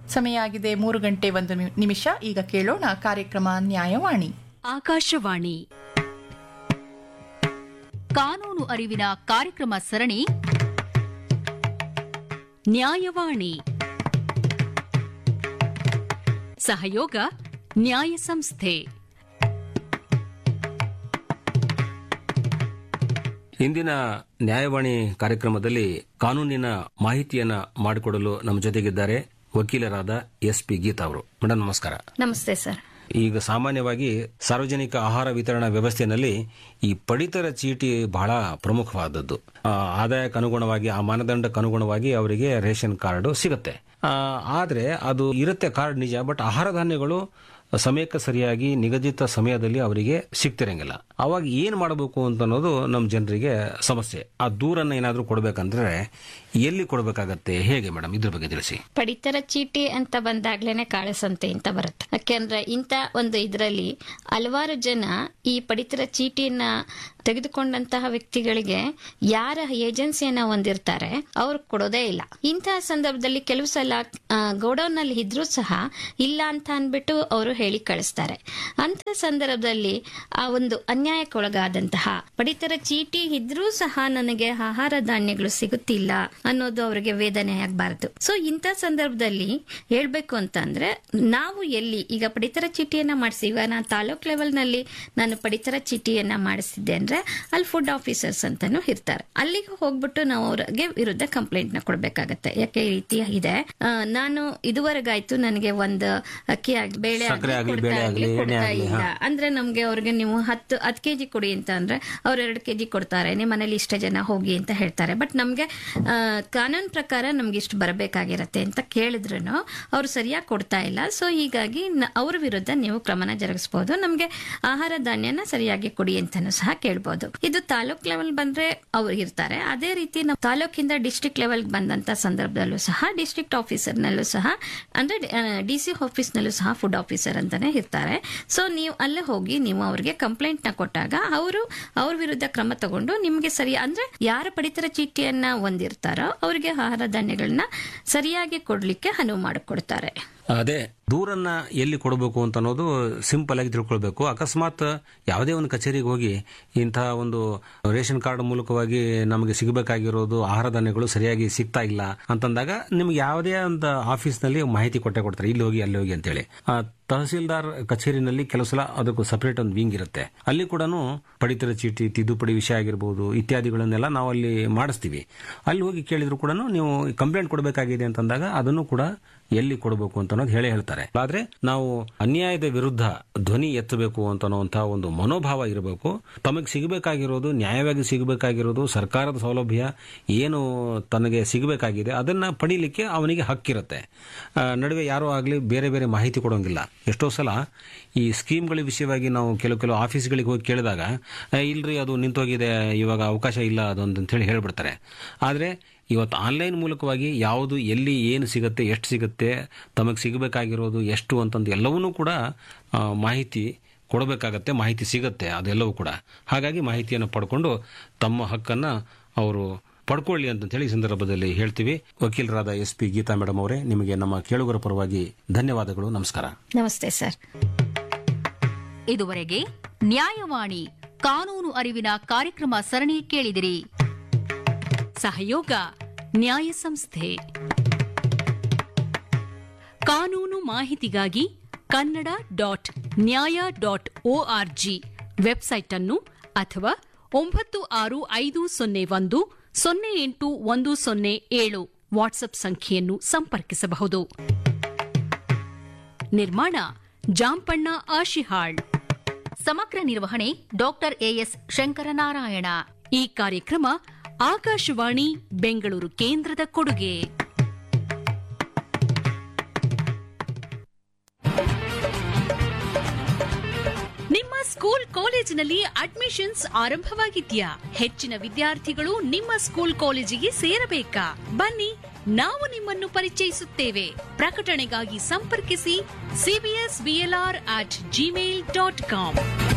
ಸಮಯ ಆಗಿದೆ 3:01 ಈಗ ಕೇಳೋಣ ಕಾರ್ಯಕ್ರಮ ನ್ಯಾಯವಾಣಿ. ಆಕಾಶವಾಣಿ ಕಾನೂನು ಅರಿವಿನ ಕಾರ್ಯಕ್ರಮ ಸರಣಿ ನ್ಯಾಯವಾಣಿ. ಸಹಯೋಗ ನ್ಯಾಯ ಸಂಸ್ಥೆ. ಇಂದಿನ ನ್ಯಾಯವಾಣಿ ಕಾರ್ಯಕ್ರಮದಲ್ಲಿ ಕಾನೂನಿನ ಮಾಹಿತಿಯನ್ನ ಮಾಡಿಕೊಡಲು ನಮ್ಮ ಜೊತೆಗಿದ್ದಾರೆ ವಕೀಲರಾದ SP ಗೀತಾ ಅವರು. ಮೇಡಮ್ ನಮಸ್ಕಾರ. ನಮಸ್ತೆ ಸರ್. ಈಗ ಸಾಮಾನ್ಯವಾಗಿ ಸಾರ್ವಜನಿಕ ಆಹಾರ ವಿತರಣಾ ವ್ಯವಸ್ಥೆಯಲ್ಲಿ ಈ ಪಡಿತರ ಚೀಟಿ ಬಹಳ ಪ್ರಮುಖವಾದದ್ದು. ಆದಾಯಕ್ಕೆ ಅನುಗುಣವಾಗಿ, ಆ ಮಾನದಂಡಕ್ಕೆ ಅನುಗುಣವಾಗಿ ಅವರಿಗೆ ರೇಷನ್ ಕಾರ್ಡ್ ಸಿಗುತ್ತೆ. ಆದ್ರೆ ಅದು ಇರುತ್ತೆ ಕಾರ್ಡ್ ನಿಜ, ಬಟ್ ಆಹಾರ ಧಾನ್ಯಗಳು ಸಮಯಕ್ಕೆ ಸರಿಯಾಗಿ ನಿಗದಿತ ಸಮಯದಲ್ಲಿ ಅವರಿಗೆ ಸಿಗ್ತಿರಂಗಿಲ್ಲ. ಅವಾಗ ಏನ್ ಮಾಡಬೇಕು ಅಂತ ಅನ್ನೋದು ನಮ್ಮ ಜನರಿಗೆ ಸಮಸ್ಯೆ. ಆ ದೂರನ್ನ ಏನಾದ್ರೂ ಕೊಡ್ಬೇಕಂದ್ರೆ ಎಲ್ಲಿ ಕೊಡ್ಬೇಕಾಗತ್ತೆ, ಹೇಗೆ ಮೇಡಮ್, ಇದ್ರ ಬಗ್ಗೆ ತಿಳಿಸಿ. ಪಡಿತರ ಚೀಟಿ ಅಂತ ಬಂದಾಗ್ಲೇನೆ ಕಾಳಸಂತೆ ಅಂತ ಬರುತ್ತೆ. ಯಾಕೆಂದ್ರೆ ಇಂತ ಒಂದು ಇದರಲ್ಲಿ ಹಲವಾರು ಜನ ಈ ಪಡಿತರ ಚೀಟಿಯನ್ನ ತೆಗೆದುಕೊಂಡಂತಹ ವ್ಯಕ್ತಿಗಳಿಗೆ ಯಾರ ಏಜೆನ್ಸಿಯನ್ನ ಹೊಂದಿರ್ತಾರೆ ಅವ್ರು ಕೊಡೋದೇ ಇಲ್ಲ. ಇಂತಹ ಸಂದರ್ಭದಲ್ಲಿ ಕೆಲವು ಸಲ ಗೋಡೌನ್ ನಲ್ಲಿ ಇದ್ರೂ ಸಹ ಇಲ್ಲ ಅಂತ ಅನ್ಬಿಟ್ಟು ಅವರು ಹೇಳಿ ಕಳಿಸ್ತಾರೆ. ಅಂತ ಸಂದರ್ಭದಲ್ಲಿ ಆ ಒಂದು ಅನ್ಯಾಯಕ್ಕೊಳಗಾದಂತಹ ಪಡಿತರ ಚೀಟಿ ಇದ್ರೂ ಸಹ ನನಗೆ ಆಹಾರ ಧಾನ್ಯಗಳು ಸಿಗುತ್ತಿಲ್ಲ ಅನ್ನೋದು ಅವರಿಗೆ ವೇದನೆ ಆಗಬಾರದು. ಸೊ ಇಂಥ ಸಂದರ್ಭದಲ್ಲಿ ಹೇಳ್ಬೇಕು ಅಂತಂದ್ರೆ ನಾವು ಎಲ್ಲಿ ಈಗ ಪಡಿತರ ಚೀಟಿಯನ್ನ ಮಾಡಿಸಿ, ಈಗ ನಾನು ತಾಲೂಕ್ ಲೆವೆಲ್ ನಲ್ಲಿ ನಾನು ಪಡಿತರ ಚೀಟಿಯನ್ನ ಮಾಡಿಸಿದ್ದೆ ಅಂದ್ರೆ ಅಲ್ಲಿ ಫುಡ್ ಆಫೀಸರ್ಸ್ ಅಂತಾನು ಇರ್ತಾರೆ. ಅಲ್ಲಿಗೆ ಹೋಗ್ಬಿಟ್ಟು ನಾವು ಅವ್ರಿಗೆ ವಿರುದ್ಧ ಕಂಪ್ಲೇಂಟ್ ನ ಕೊಡ್ಬೇಕಾಗತ್ತೆ. ಯಾಕೆ ಈ ರೀತಿ ಇದೆ, ನಾನು ಇದುವರೆಗಾಯ್ತು ನನಗೆ ಒಂದು ಅಕ್ಕಿ ಬೇಳೆ ಕೊಡ್ತಾ ಇಲ್ಲ ಅಂದ್ರೆ ನಮ್ಗೆ ಅವ್ರಿಗೆ ನೀವು 10 ಕೆಜಿ ಕೊಡಿ ಅಂತ ಅಂದ್ರೆ ಅವ್ರು 2 ಕೆಜಿ ಕೊಡ್ತಾರೆ. ನಿಮ್ಮ ಮನೇಲಿ ಇಷ್ಟ ಜನ ಹೋಗಿ ಅಂತ ಹೇಳ್ತಾರೆ. ಬಟ್ ನಮ್ಗೆ ಕಾನೂನು ಪ್ರಕಾರ ನಮ್ಗೆ ಇಷ್ಟು ಬರಬೇಕಾಗಿರತ್ತೆ ಅಂತ ಕೇಳಿದ್ರು ಅವ್ರು ಸರಿಯಾಗಿ ಕೊಡ್ತಾ ಇಲ್ಲ. ಸೊ ಹೀಗಾಗಿ ಅವ್ರ ವಿರುದ್ಧ ನೀವು ಕ್ರಮನ ಜರುಗಿಸಬಹುದು. ನಮ್ಗೆ ಆಹಾರ ಧಾನ್ಯನ ಸರಿಯಾಗಿ ಕೊಡಿ ಅಂತಾನು ಸಹ ಕೇಳಬಹುದು. ಇದು ತಾಲೂಕ್ ಲೆವೆಲ್ ಬಂದ್ರೆ ಅವ್ರು ಇರ್ತಾರೆ. ಅದೇ ರೀತಿ ನಾವು ತಾಲೂಕಿಂದ ಡಿಸ್ಟ್ರಿಕ್ಟ್ ಲೆವೆಲ್ ಬಂದಂತ ಸಂದರ್ಭದಲ್ಲೂ ಸಹ ಡಿಸ್ಟ್ರಿಕ್ಟ್ ಆಫೀಸರ್ ನಲ್ಲೂ ಸಹ ಅಂದ್ರೆ DC ಆಫೀಸ್ ನಲ್ಲೂ ಸಹ ಫುಡ್ ಆಫೀಸರ್ ಅಂತಾನೆ ಇರ್ತಾರೆ. ಸೊ ನೀವು ಅಲ್ಲೇ ಹೋಗಿ ನೀವು ಅವ್ರಿಗೆ ಕಂಪ್ಲೇಂಟ್ ನ ಕೊಟ್ಟಾಗ ಅವರು ಅವ್ರ ವಿರುದ್ಧ ಕ್ರಮ ತಗೊಂಡು ನಿಮ್ಗೆ ಸರಿ ಅಂದ್ರೆ ಯಾರ ಪಡಿತರ ಚೀಟಿಯನ್ನ ಹೊಂದಿರ್ತಾರೋ ಅವರಿಗೆ ಆಹಾರ ಧಾನ್ಯಗಳನ್ನ ಸರಿಯಾಗಿ ಕೊಡ್ಲಿಕ್ಕೆ ಅನುವು ಮಾಡಿಕೊಡ್ತಾರೆ. ಅದೇ ದೂರನ್ನ ಎಲ್ಲಿ ಕೊಡಬೇಕು ಅಂತ ಅನ್ನೋದು ಸಿಂಪಲ್ ಆಗಿ ತಿಳ್ಕೊಳ್ಬೇಕು. ಅಕಸ್ಮಾತ್ ಯಾವುದೇ ಒಂದು ಕಚೇರಿಗೆ ಹೋಗಿ ಇಂತಹ ಒಂದು ರೇಷನ್ ಕಾರ್ಡ್ ಮೂಲಕವಾಗಿ ನಮಗೆ ಸಿಗಬೇಕಾಗಿರೋದು ಆಹಾರ ಧಾನ್ಯಗಳು ಸರಿಯಾಗಿ ಸಿಗ್ತಾ ಇಲ್ಲ ಅಂತಂದಾಗ ನಿಮ್ಗೆ ಯಾವುದೇ ಒಂದು ಆಫೀಸ್ ನಲ್ಲಿ ಮಾಹಿತಿ ಕೊಡ್ತಾರೆ, ಇಲ್ಲಿ ಹೋಗಿ ಅಲ್ಲಿ ಹೋಗಿ ಅಂತೇಳಿ. ತಹಸೀಲ್ದಾರ್ ಕಚೇರಿನಲ್ಲಿ ಕೆಲವು ಸಲ ಅದಕ್ಕೂ ಸಪರೇಟ್ ಒಂದು ವಿಂಗ್ ಇರುತ್ತೆ. ಅಲ್ಲಿ ಕೂಡ ಪಡಿತರ ಚೀಟಿ, ತಿದ್ದುಪಡಿ ವಿಷಯ ಆಗಿರ್ಬೋದು ಇತ್ಯಾದಿಗಳನ್ನೆಲ್ಲ ನಾವು ಅಲ್ಲಿ ಮಾಡಿಸ್ತೀವಿ. ಅಲ್ಲಿ ಹೋಗಿ ಕೇಳಿದ್ರು ಕೂಡ ನೀವು ಕಂಪ್ಲೇಂಟ್ ಕೊಡಬೇಕಾಗಿದೆ ಅಂತಂದಾಗ ಅದನ್ನು ಕೂಡ ಎಲ್ಲಿ ಕೊಡಬೇಕು ಅಂತ ಅನ್ನೋದು ಹೇಳ್ತಾರೆ. ಆದ್ರೆ ನಾವು ಅನ್ಯಾಯದ ವಿರುದ್ಧ ಧ್ವನಿ ಎತ್ತಬೇಕು ಅಂತ ಅನ್ನುವಂತಹ ಒಂದು ಮನೋಭಾವ ಇರಬೇಕು. ತಮಗೆ ಸಿಗಬೇಕಾಗಿರೋದು, ನ್ಯಾಯವಾಗಿ ಸಿಗಬೇಕಾಗಿರೋದು, ಸರ್ಕಾರದ ಸೌಲಭ್ಯ ಏನು ತನಗೆ ಸಿಗಬೇಕಾಗಿದೆ ಅದನ್ನ ಪಡೀಲಿಕ್ಕೆ ಅವನಿಗೆ ಹಕ್ಕಿರುತ್ತೆ. ನಡುವೆ ಯಾರೋ ಆಗ್ಲಿ ಬೇರೆ ಬೇರೆ ಮಾಹಿತಿ ಕೊಡೋಂಗಿಲ್ಲ. ಎಷ್ಟೋ ಸಲ ಈ ಸ್ಕೀಮ್ಗಳ ವಿಷಯವಾಗಿ ನಾವು ಕೆಲವು ಆಫೀಸ್ಗಳಿಗೆ ಹೋಗಿ ಕೇಳಿದಾಗ ಇಲ್ರಿ ಅದು ನಿಂತೋಗಿದೆ, ಇವಾಗ ಅವಕಾಶ ಇಲ್ಲ ಅದೊಂದು ಅಂತ ಹೇಳಿ ಹೇಳ್ಬಿಡ್ತಾರೆ. ಆದ್ರೆ ಇವತ್ತು ಆನ್ಲೈನ್ ಮೂಲಕವಾಗಿ ಯಾವುದು ಎಲ್ಲಿ ಏನು ಸಿಗುತ್ತೆ, ಎಷ್ಟು ಸಿಗುತ್ತೆ, ತಮಗೆ ಸಿಗಬೇಕಾಗಿರೋದು ಎಷ್ಟು ಅಂತಂದು ಎಲ್ಲವನ್ನೂ ಕೂಡ ಮಾಹಿತಿ ಕೊಡಬೇಕಾಗತ್ತೆ, ಮಾಹಿತಿ ಸಿಗುತ್ತೆ ಅದೆಲ್ಲವೂ ಕೂಡ. ಹಾಗಾಗಿ ಮಾಹಿತಿಯನ್ನು ಪಡ್ಕೊಂಡು ತಮ್ಮ ಹಕ್ಕನ್ನ ಅವರು ಪಡ್ಕೊಳ್ಳಿ ಅಂತ ಹೇಳಿ ಈ ಸಂದರ್ಭದಲ್ಲಿ ಹೇಳ್ತೀವಿ. ವಕೀಲರಾದ SP ಗೀತಾ ಮೇಡಮ್ ಅವರೇ, ನಿಮಗೆ ನಮ್ಮ ಕೇಳುಗರ ಪರವಾಗಿ ಧನ್ಯವಾದಗಳು. ನಮಸ್ಕಾರ. ನಮಸ್ತೆ ಸರ್. ಇದುವರೆಗೆ ನ್ಯಾಯವಾಣಿ ಕಾನೂನು ಅರಿವಿನ ಕಾರ್ಯಕ್ರಮ ಸರಣಿ ಕೇಳಿದಿರಿ. ಸಹಯೋಗ ನ್ಯಾಯ ಸಂಸ್ಥೆ. ಕಾನೂನು ಮಾಹಿತಿಗಾಗಿ kannada.nya.org ವೆಬ್ಸೈಟ್ ಅನ್ನು ಅಥವಾ 9551081007 ವಾಟ್ಸ್ಆಪ್ ಸಂಖ್ಯೆಯನ್ನು ಸಂಪರ್ಕಿಸಬಹುದು. ನಿರ್ಮಾಣ ಜಾಂಪಣ್ಣ ಆಶಿಹಾಳ್. ಸಮಗ್ರ ನಿರ್ವಹಣೆ ಡಾಕ್ಟರ್ AS ಶಂಕರನಾರಾಯಣ. ಈ ಕಾರ್ಯಕ್ರಮ ಆಕಾಶವಾಣಿ ಬೆಂಗಳೂರು ಕೇಂದ್ರದ ಕೊಡುಗೆ. ನಿಮ್ಮ ಸ್ಕೂಲ್ ಕಾಲೇಜಿನಲ್ಲಿ ಅಡ್ಮಿಷನ್ಸ್ ಆರಂಭವಾಗಿದ್ಯಾ? ಹೆಚ್ಚಿನ ವಿದ್ಯಾರ್ಥಿಗಳು ನಿಮ್ಮ ಸ್ಕೂಲ್ ಕಾಲೇಜಿಗೆ ಸೇರಬೇಕಾ? ಬನ್ನಿ, ನಾವು ನಿಮ್ಮನ್ನು ಪರಿಚಯಿಸುತ್ತೇವೆ. ಪ್ರಕಟಣೆಗಾಗಿ ಸಂಪರ್ಕಿಸಿ cbsblr@gmail.com.